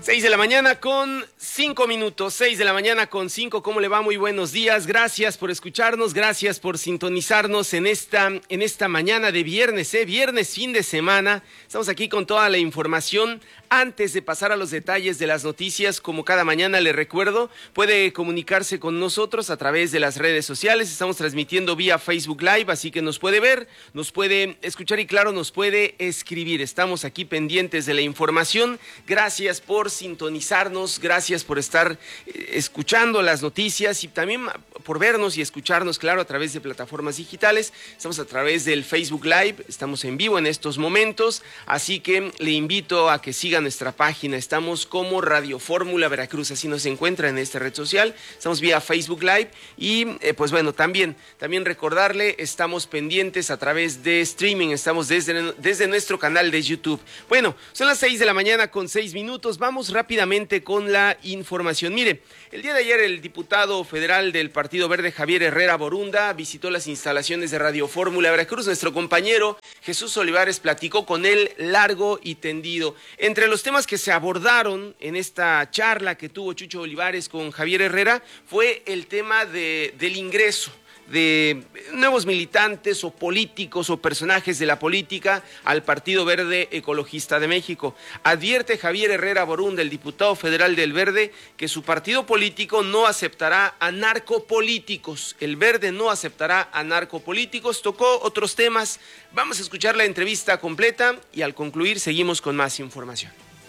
6 de la mañana con 5 minutos, 6 de la mañana con 5, ¿cómo le va? Muy buenos días, gracias por escucharnos, gracias por sintonizarnos en esta mañana de viernes, viernes, fin de semana. Estamos aquí con toda la información. Antes de pasar a los detalles de las noticias, como cada mañana le recuerdo, puede comunicarse con nosotros a través de las redes sociales. Estamos transmitiendo vía Facebook Live, así que nos puede ver, nos puede escuchar y claro, nos puede escribir. Estamos aquí pendientes de la información. Gracias por sintonizarnos, gracias por estar escuchando las noticias y también por vernos y escucharnos, claro, a través de plataformas digitales. Estamos a través del Facebook Live, estamos en vivo en estos momentos, así que le invito a que siga nuestra página. Estamos como Radio Fórmula Veracruz, así nos encuentra en esta red social. Estamos vía Facebook Live y pues bueno, también recordarle, estamos pendientes a través de streaming, estamos desde nuestro canal de YouTube. Bueno, son las 6 de la mañana con 6 minutos, vamos rápidamente con la información. Mire, el día de ayer el diputado federal del Partido Verde, Javier Herrera Borunda, visitó las instalaciones de Radio Fórmula Veracruz. Nuestro compañero Jesús Olivares platicó con él largo y tendido. Entre los temas que se abordaron en esta charla que tuvo Chucho Olivares con Javier Herrera fue el tema del ingreso de nuevos militantes o políticos o personajes de la política al Partido Verde Ecologista de México. Advierte Javier Herrera Borunda, el diputado federal del Verde, que su partido político no aceptará a narcopolíticos. El Verde no aceptará a narcopolíticos. Tocó otros temas. Vamos a escuchar la entrevista completa y al concluir seguimos con más información.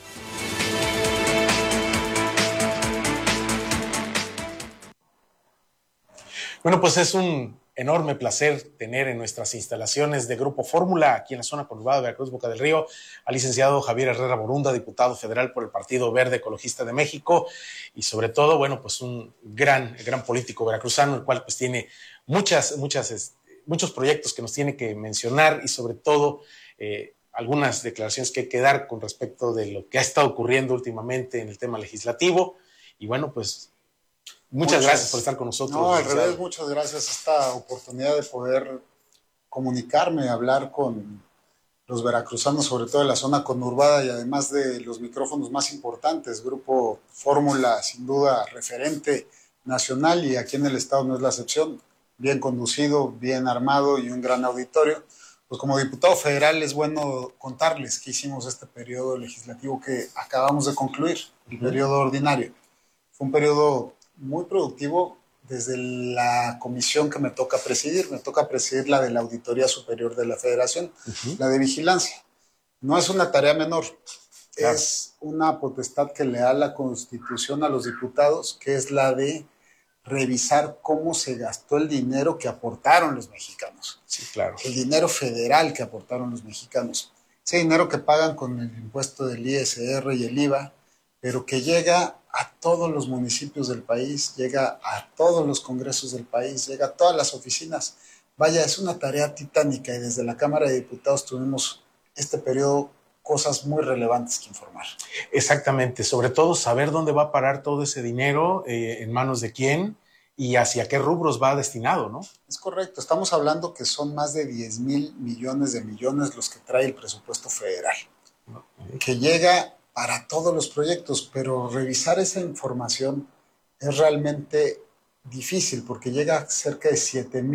Bueno, pues es un enorme placer tener en nuestras instalaciones de Grupo Fórmula, aquí en la zona conurbada de Veracruz, Boca del Río, al licenciado Javier Herrera Borunda, diputado federal por el Partido Verde Ecologista de México, y sobre todo, bueno, pues un gran político veracruzano, el cual pues tiene muchos proyectos que nos tiene que mencionar y sobre todo algunas declaraciones que hay que dar con respecto de lo que ha estado ocurriendo últimamente en el tema legislativo. Y bueno, pues muchas gracias por estar con nosotros. No, al revés, muchas gracias. Esta oportunidad de poder comunicarme, hablar con los veracruzanos, sobre todo de la zona conurbada y además de los micrófonos más importantes. Grupo Fórmula, sin duda, referente nacional y aquí en el estado no es la excepción. Bien conducido, bien armado y un gran auditorio. Pues como diputado federal es bueno contarles que hicimos este periodo legislativo que acabamos de concluir, el periodo ordinario. Fue un periodo muy productivo desde la comisión que me toca presidir. Me toca presidir la de la Auditoría Superior de la Federación, la de vigilancia. No es una tarea menor, claro. Es una potestad que le da la Constitución a los diputados, que es la de revisar cómo se gastó el dinero que aportaron los mexicanos. Sí, claro. El dinero federal que aportaron los mexicanos. Ese dinero que pagan con el impuesto del ISR y el IVA, pero que llega a todos los municipios del país, llega a todos los congresos del país, llega a todas las oficinas. Vaya, es una tarea titánica y desde la Cámara de Diputados tuvimos este periodo cosas muy relevantes que informar. Exactamente, sobre todo saber dónde va a parar todo ese dinero, en manos de quién y hacia qué rubros va destinado, ¿no? Es correcto, estamos hablando que son más de 10,000 millones de millones los que trae el presupuesto federal, que llega para todos los proyectos, pero revisar esa información es realmente difícil porque llega a cerca de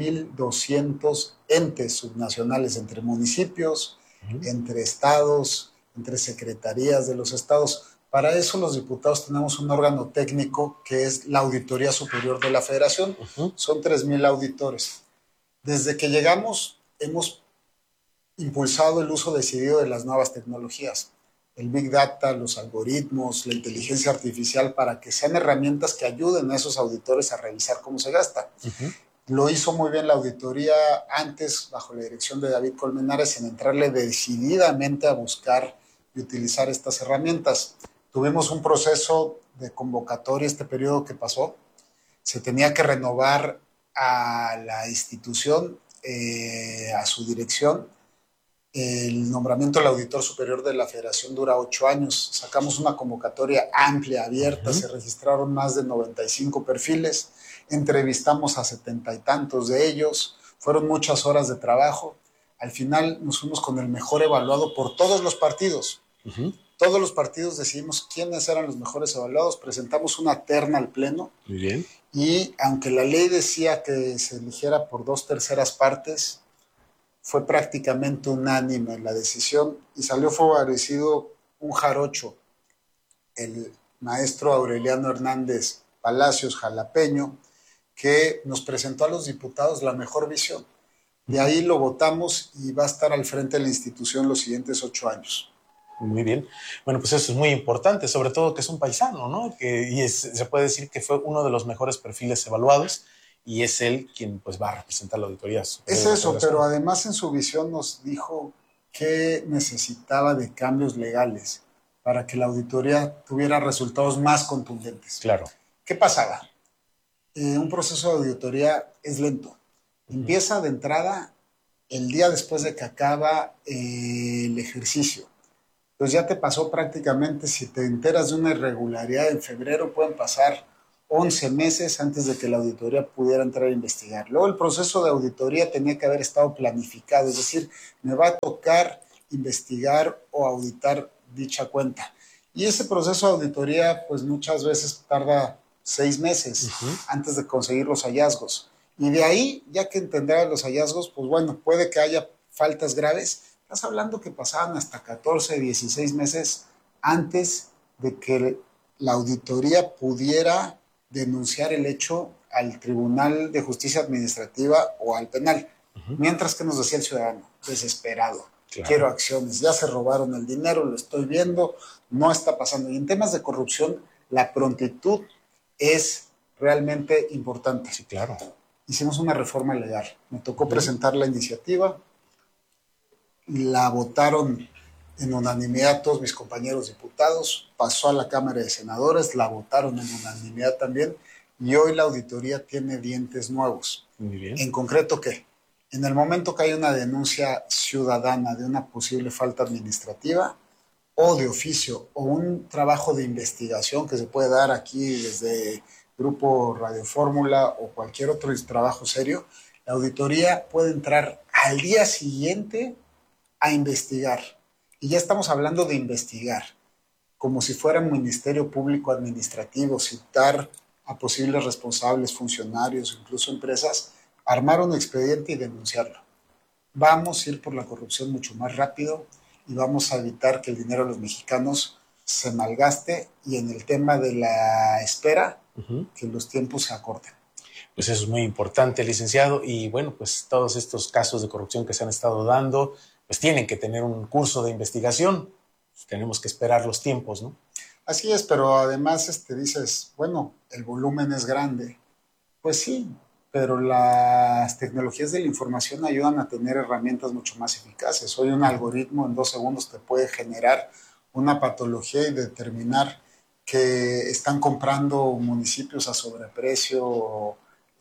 7,200 entes subnacionales entre municipios, entre estados, entre secretarías de los estados. Para eso los diputados tenemos un órgano técnico que es la Auditoría Superior de la Federación. Son 3,000 auditores. Desde que llegamos hemos impulsado el uso decidido de las nuevas tecnologías. El Big Data, los algoritmos, la inteligencia artificial, para que sean herramientas que ayuden a esos auditores a revisar cómo se gasta. Lo hizo muy bien la auditoría antes, bajo la dirección de David Colmenares, en entrarle decididamente a buscar y utilizar estas herramientas. Tuvimos un proceso de convocatoria este periodo que pasó. Se tenía que renovar a la institución, a su dirección. El nombramiento del auditor superior de la Federación dura 8 años. Sacamos una convocatoria amplia, abierta, se registraron más de 95 perfiles, entrevistamos a 70 y tantos de ellos, fueron muchas horas de trabajo. Al final nos fuimos con el mejor evaluado por todos los partidos. Todos los partidos decidimos quiénes eran los mejores evaluados, presentamos una terna al Pleno. Muy bien. Y aunque la ley decía que se eligiera por 2/3 partes, fue prácticamente unánime la decisión y salió favorecido un jarocho, el maestro Aureliano Hernández Palacios Jalapeño, que nos presentó a los diputados la mejor visión. De ahí lo votamos y va a estar al frente de la institución los siguientes 8 años. Muy bien. Bueno, pues eso es muy importante, sobre todo que es un paisano, ¿no? Se puede decir que fue uno de los mejores perfiles evaluados y es él quien pues va a representar la auditoría. Es eso, pero además en su visión nos dijo que necesitaba de cambios legales para que la auditoría tuviera resultados más contundentes. Claro. ¿Qué pasaba? Un proceso de auditoría es lento. Empieza de entrada el día después de que acaba el ejercicio. Entonces ya te pasó prácticamente, si te enteras de una irregularidad en febrero, pueden pasar 11 meses antes de que la auditoría pudiera entrar a investigar. Luego el proceso de auditoría tenía que haber estado planificado, es decir, me va a tocar investigar o auditar dicha cuenta. Y ese proceso de auditoría, pues muchas veces tarda 6 meses antes de conseguir los hallazgos. Y de ahí, ya que entenderás los hallazgos, pues bueno, puede que haya faltas graves. Estás hablando que pasaban hasta 14, 16 meses antes de que la auditoría pudiera denunciar el hecho al Tribunal de Justicia Administrativa o al penal. Mientras que nos decía el ciudadano, desesperado, claro, quiero acciones, ya se robaron el dinero, lo estoy viendo, no está pasando. Y en temas de corrupción, la prontitud es realmente importante. Sí, claro. Hicimos una reforma legal. Me tocó presentar la iniciativa, la votaron en unanimidad todos mis compañeros diputados, pasó a la Cámara de Senadores, la votaron en unanimidad también, y hoy la auditoría tiene dientes nuevos. Muy bien. ¿En concreto qué? En el momento que hay una denuncia ciudadana de una posible falta administrativa o de oficio o un trabajo de investigación que se puede dar aquí desde Grupo Radio Fórmula o cualquier otro trabajo serio, la auditoría puede entrar al día siguiente a investigar. Y ya estamos hablando de investigar, como si fuera un ministerio público administrativo, citar a posibles responsables, funcionarios, incluso empresas, armar un expediente y denunciarlo. Vamos a ir por la corrupción mucho más rápido y vamos a evitar que el dinero de los mexicanos se malgaste y en el tema de la espera, que los tiempos se acorten. Pues eso es muy importante, licenciado, y bueno, pues todos estos casos de corrupción que se han estado dando, pues tienen que tener un curso de investigación. Pues tenemos que esperar los tiempos, ¿no? Así es, pero además dices, bueno, el volumen es grande. Pues sí, pero las tecnologías de la información ayudan a tener herramientas mucho más eficaces. Hoy un algoritmo en 2 segundos te puede generar una patología y determinar que están comprando municipios a sobreprecio,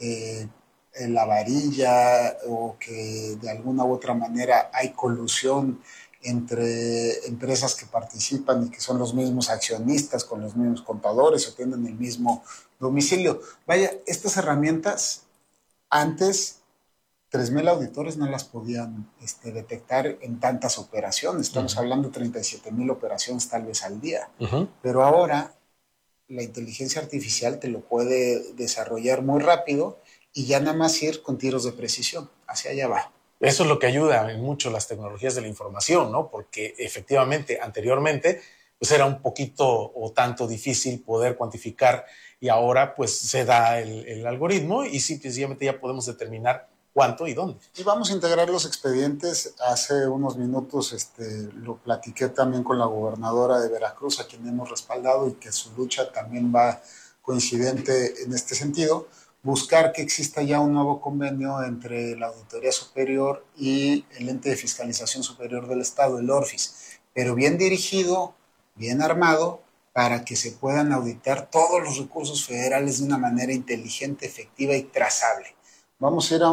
en la varilla, o que de alguna u otra manera hay colusión entre empresas que participan y que son los mismos accionistas con los mismos contadores o tienen el mismo domicilio. Vaya, estas herramientas antes 3,000 auditores no las podían detectar en tantas operaciones. Estamos hablando de 37,000 operaciones tal vez al día. Pero ahora la inteligencia artificial te lo puede desarrollar muy rápido y ya nada más ir con tiros de precisión. Hacia allá va. Eso es lo que ayuda en mucho las tecnologías de la información, ¿no? Porque efectivamente, anteriormente, pues era un poquito o tanto difícil poder cuantificar y ahora pues se da el algoritmo y simplemente ya podemos determinar cuánto y dónde. Y vamos a integrar los expedientes. Hace unos minutos lo platiqué también con la gobernadora de Veracruz, a quien hemos respaldado y que su lucha también va coincidente en este sentido. Buscar que exista ya un nuevo convenio entre la Auditoría Superior y el Ente de Fiscalización Superior del Estado, el ORFIS, pero bien dirigido, bien armado, para que se puedan auditar todos los recursos federales de una manera inteligente, efectiva y trazable. Vamos a ir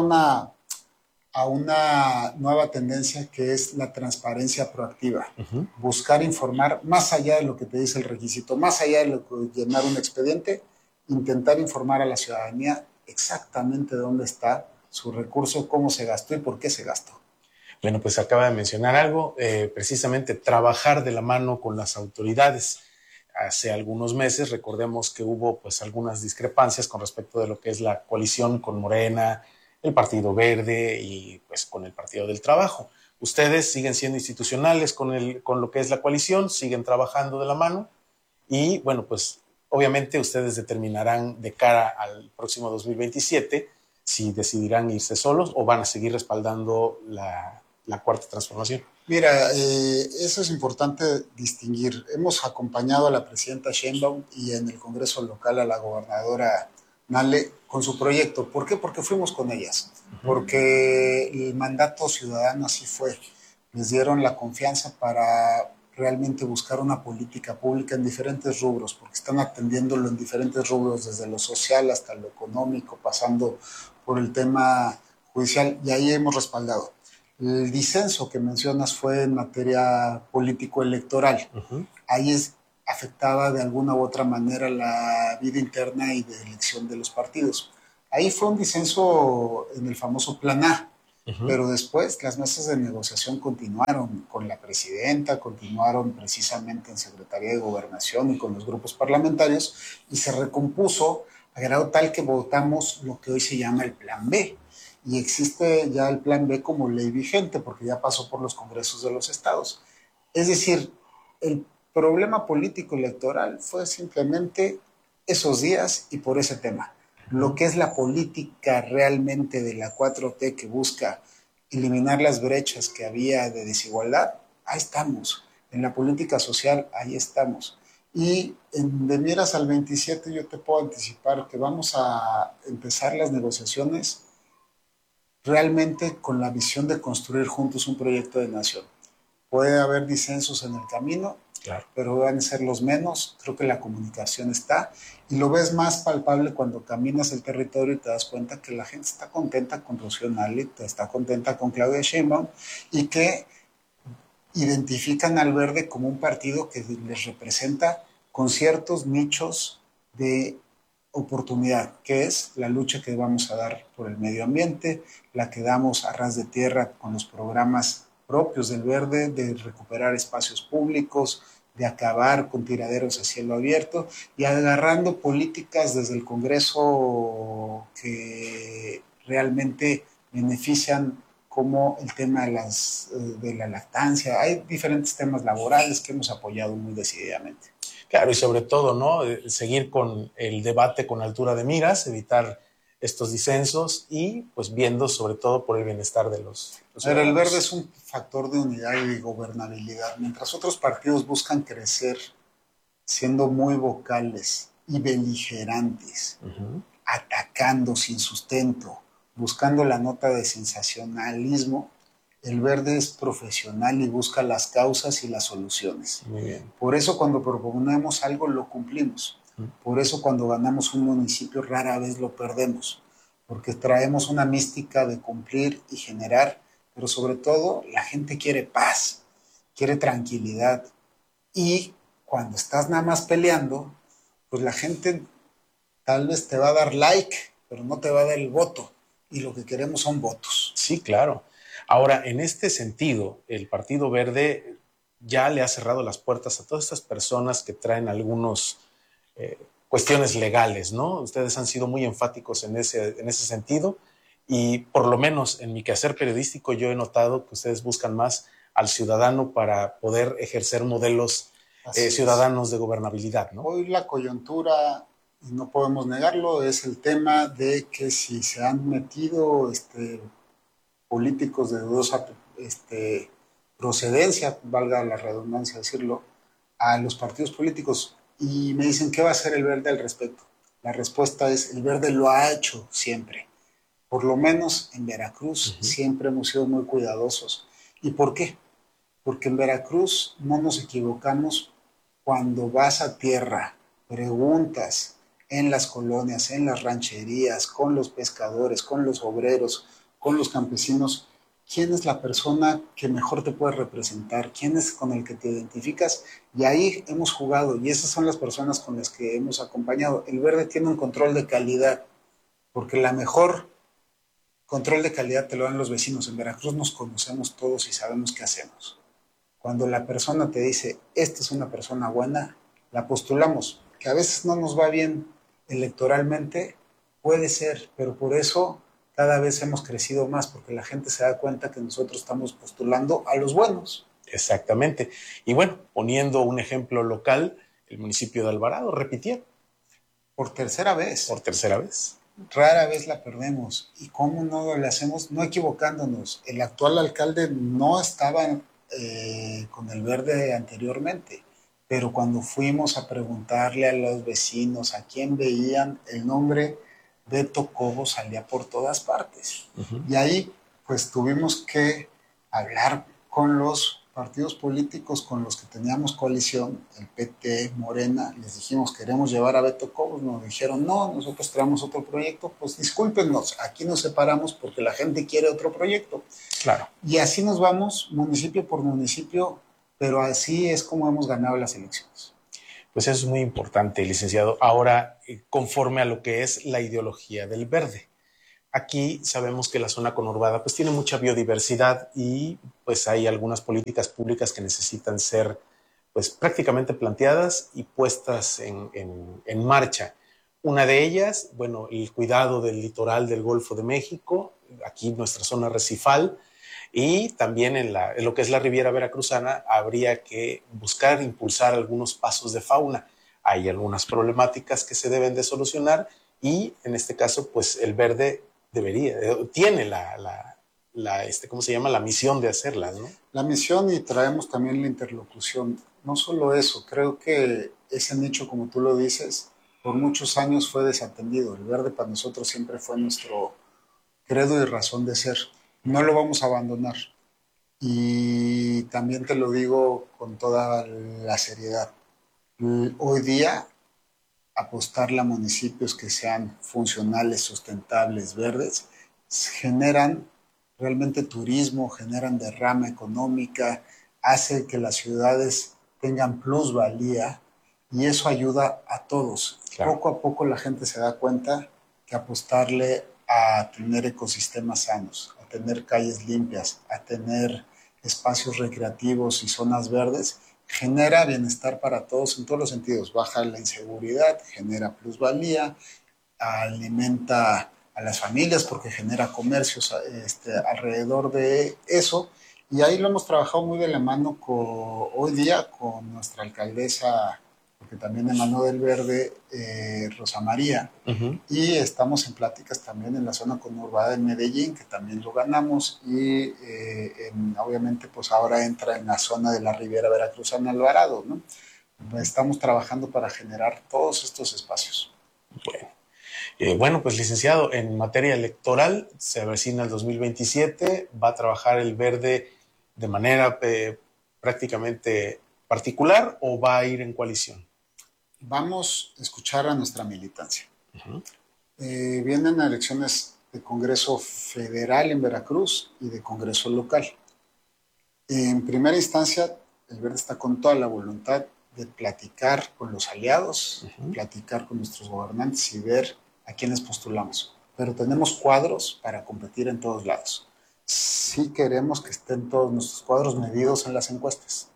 a una nueva tendencia que es la transparencia proactiva. Buscar informar más allá de lo que te dice el requisito, más allá de lo que llenar un expediente, intentar informar a la ciudadanía exactamente dónde está su recurso, cómo se gastó y por qué se gastó. Bueno, pues acaba de mencionar algo, precisamente trabajar de la mano con las autoridades. Hace algunos meses recordemos que hubo pues algunas discrepancias con respecto de lo que es la coalición con Morena, el Partido Verde y pues con el Partido del Trabajo. Ustedes siguen siendo institucionales con lo que es la coalición, siguen trabajando de la mano y bueno, pues obviamente ustedes determinarán de cara al próximo 2027 si decidirán irse solos o van a seguir respaldando la cuarta transformación. Mira, eso es importante distinguir. Hemos acompañado a la presidenta Sheinbaum y en el Congreso local a la gobernadora Nale con su proyecto. ¿Por qué? Porque fuimos con ellas. Porque el mandato ciudadano así fue. Les dieron la confianza para realmente buscar una política pública en diferentes rubros, porque están atendiéndolo en diferentes rubros, desde lo social hasta lo económico, pasando por el tema judicial, y ahí hemos respaldado. El disenso que mencionas fue en materia político-electoral. Ahí afectaba de alguna u otra manera la vida interna y de elección de los partidos. Ahí fue un disenso en el famoso Plan A, pero después las mesas de negociación continuaron con la presidenta, continuaron precisamente en Secretaría de Gobernación y con los grupos parlamentarios, y se recompuso a grado tal que votamos lo que hoy se llama el Plan B. Y existe ya el Plan B como ley vigente, porque ya pasó por los congresos de los estados. Es decir, el problema político electoral fue simplemente esos días y por ese tema. Lo que es la política realmente de la 4T que busca eliminar las brechas que había de desigualdad, ahí estamos. En la política social, ahí estamos. Y de miras al 27, yo te puedo anticipar que vamos a empezar las negociaciones realmente con la visión de construir juntos un proyecto de nación. Puede haber disensos en el camino, claro, pero van a ser los menos. Creo que la comunicación está, y lo ves más palpable cuando caminas el territorio y te das cuenta que la gente está contenta con Rocío Nale, está contenta con Claudia Sheinbaum, y que identifican al Verde como un partido que les representa con ciertos nichos de oportunidad, que es la lucha que vamos a dar por el medio ambiente, la que damos a ras de tierra con los programas propios del Verde, de recuperar espacios públicos, de acabar con tiraderos a cielo abierto, y agarrando políticas desde el Congreso que realmente benefician, como el tema de la lactancia. Hay diferentes temas laborales que hemos apoyado muy decididamente. Claro, y sobre todo, ¿no? Seguir con el debate con altura de miras, evitar estos disensos y pues viendo sobre todo por el bienestar de los Pero el Verde es un factor de unidad y gobernabilidad. Mientras otros partidos buscan crecer siendo muy vocales y beligerantes, atacando sin sustento, buscando la nota de sensacionalismo, el Verde es profesional y busca las causas y las soluciones. Muy bien. Por eso cuando proponemos algo lo cumplimos. Por eso cuando ganamos un municipio rara vez lo perdemos. Porque traemos una mística de cumplir y generar, pero sobre todo la gente quiere paz, quiere tranquilidad. Y cuando estás nada más peleando, pues la gente tal vez te va a dar like, pero no te va a dar el voto. Y lo que queremos son votos. Sí, claro. Ahora, en este sentido, el Partido Verde ya le ha cerrado las puertas a todas estas personas que traen algunos cuestiones legales, ¿no? Ustedes han sido muy enfáticos en ese sentido, y por lo menos en mi quehacer periodístico yo he notado que ustedes buscan más al ciudadano para poder ejercer modelos ciudadanos de gobernabilidad, ¿no? Hoy la coyuntura, y no podemos negarlo, es el tema de que si se han metido políticos de dudosa procedencia, valga la redundancia decirlo, a los partidos políticos, y me dicen, ¿qué va a hacer el Verde al respecto? La respuesta es, el Verde lo ha hecho siempre. Por lo menos en Veracruz siempre hemos sido muy cuidadosos. ¿Y por qué? Porque en Veracruz no nos equivocamos cuando vas a tierra, preguntas en las colonias, en las rancherías, con los pescadores, con los obreros, con los campesinos, quién es la persona que mejor te puede representar, quién es con el que te identificas, y ahí hemos jugado, y esas son las personas con las que hemos acompañado. El Verde tiene un control de calidad, porque la mejor Control de calidad te lo dan los vecinos. En Veracruz nos conocemos todos y sabemos qué hacemos. Cuando la persona te dice, esta es una persona buena, la postulamos. Que a veces no nos va bien electoralmente, puede ser, pero por eso cada vez hemos crecido más, porque la gente se da cuenta que nosotros estamos postulando a los buenos. Exactamente. Y bueno, poniendo un ejemplo local, el municipio de Alvarado repitió. Por tercera vez. Por tercera vez. Rara vez la perdemos. ¿Y cómo no le hacemos? No equivocándonos. El actual alcalde no estaba con el verde anteriormente, pero cuando fuimos a preguntarle a los vecinos a quién veían, el nombre Beto Cobo salía por todas partes. Y ahí pues tuvimos que hablar con los partidos políticos con los que teníamos coalición, el PT, Morena, les dijimos queremos llevar a Beto Cobos, nos dijeron no, nosotros traemos otro proyecto, pues discúlpenos, aquí nos separamos porque la gente quiere otro proyecto. Claro. Y así nos vamos municipio por municipio, pero así es como hemos ganado las elecciones. Pues eso es muy importante, licenciado. Ahora, conforme a lo que es la ideología del verde. Aquí sabemos que la zona conurbada pues tiene mucha biodiversidad y pues hay algunas políticas públicas que necesitan ser pues prácticamente planteadas y puestas en marcha. Una de ellas, bueno, el cuidado del litoral del Golfo de México, aquí nuestra zona recifal, y también en lo que es la Riviera Veracruzana habría que buscar impulsar algunos pasos de fauna. Hay algunas problemáticas que se deben de solucionar y en este caso pues el verde tiene ¿cómo se llama? La misión de hacerlas, ¿no? La misión y traemos también la interlocución. No solo eso, creo que ese nicho, como tú lo dices, por muchos años fue desatendido. El verde para nosotros siempre fue nuestro credo y razón de ser. No lo vamos a abandonar. Y también te lo digo con toda la seriedad. Hoy día apostarle a municipios que sean funcionales, sustentables, verdes, generan realmente turismo, generan derrama económica, hace que las ciudades tengan plusvalía y eso ayuda a todos. Claro. Poco a poco la gente se da cuenta que apostarle a tener ecosistemas sanos, a tener calles limpias, a tener espacios recreativos y zonas verdes, genera bienestar para todos en todos los sentidos, baja la inseguridad, genera plusvalía, alimenta a las familias porque genera comercios alrededor de eso y ahí lo hemos trabajado muy de la mano hoy día con nuestra alcaldesa, porque también emanó del verde, Rosa María, y estamos en pláticas también en la zona conurbada de Medellín, que también lo ganamos, y obviamente pues ahora entra en la zona de la Riviera Veracruzana Alvarado, ¿no? Estamos trabajando para generar todos estos espacios. Bueno, pues licenciado, en materia electoral se avecina el 2027, ¿va a trabajar el verde de manera prácticamente particular o va a ir en coalición? Vamos a escuchar a nuestra militancia. Vienen elecciones de Congreso Federal en Veracruz y de Congreso local. En primera instancia, el verde está con toda la voluntad de platicar con los aliados, platicar con nuestros gobernantes y ver a quiénes postulamos. Pero tenemos cuadros para competir en todos lados. Sí queremos que estén todos nuestros cuadros medidos en las encuestas.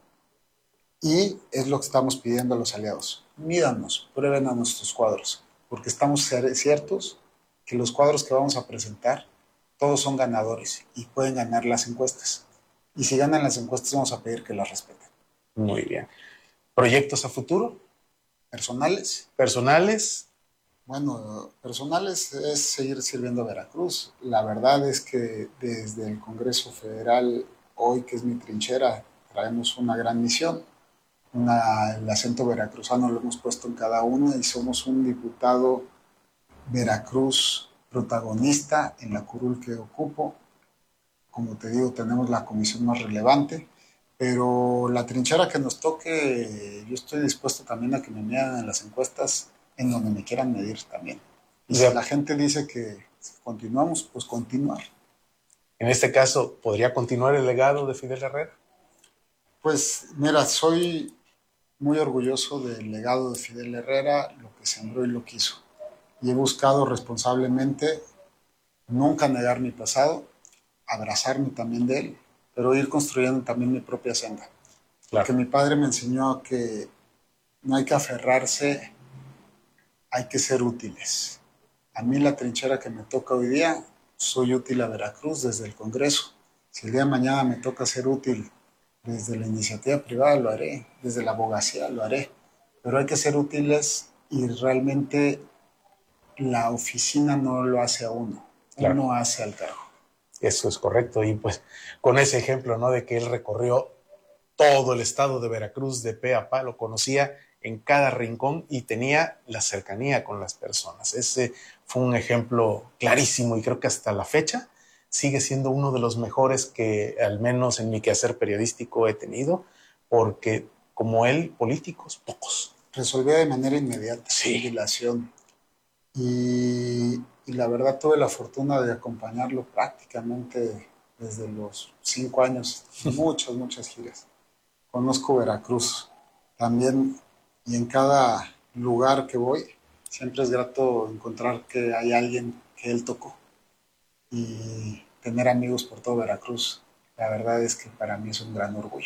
Y es lo que estamos pidiendo a los aliados. Mídanos, prueben a nuestros cuadros, porque estamos ciertos que los cuadros que vamos a presentar, todos son ganadores y pueden ganar las encuestas. Y si ganan las encuestas, vamos a pedir que las respeten. Muy bien. ¿Proyectos a futuro? ¿Personales? ¿Personales? Bueno, personales es seguir sirviendo a Veracruz. La verdad es que desde el Congreso Federal, hoy que es mi trinchera, traemos una gran misión. El acento veracruzano lo hemos puesto en cada uno y somos un diputado Veracruz protagonista en la curul que ocupo. Como te digo, tenemos la comisión más relevante, pero la trinchera que nos toque, yo estoy dispuesto también a que me midan en las encuestas en donde me quieran medir también. Y si la gente dice que continuamos, pues continuar. En este caso, ¿podría continuar el legado de Fidel Herrera? Pues mira, soy muy orgulloso del legado de Fidel Herrera, lo que sembró y lo que hizo. Y he buscado responsablemente nunca negar mi pasado, abrazarme también de él, pero ir construyendo también mi propia senda. Claro. Porque mi padre me enseñó que no hay que aferrarse, hay que ser útiles. A mí la trinchera que me toca hoy día, soy útil a Veracruz desde el Congreso. Si el día de mañana me toca ser útil desde la iniciativa privada, lo haré. Desde la abogacía, lo haré. Pero hay que ser útiles y realmente la oficina no lo hace a uno. Claro. Uno hace al cargo. Eso es correcto. Y pues con ese ejemplo, ¿no? De que él recorrió todo el estado de Veracruz de pe a pa, lo conocía en cada rincón y tenía la cercanía con las personas. Ese fue un ejemplo clarísimo y creo que hasta la fecha sigue siendo uno de los mejores que al menos en mi quehacer periodístico he tenido, porque como él, políticos, pocos. Resolvía de manera inmediata, Sí. sin dilación. Y la verdad tuve la fortuna de acompañarlo prácticamente desde los 5 años, muchas giras. Conozco Veracruz también, y en cada lugar que voy siempre es grato encontrar que hay alguien que él tocó y tener amigos por todo Veracruz. La verdad es que para mí es un gran orgullo.